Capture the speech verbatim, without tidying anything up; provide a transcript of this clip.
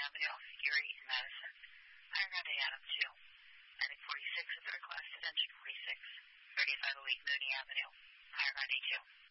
Avenue off Erie and Madison. Higher ground A Adam two. Medic forty-six is requested, engine forty-six. thirty-five oh eight Mooney Avenue. Higher ground A two.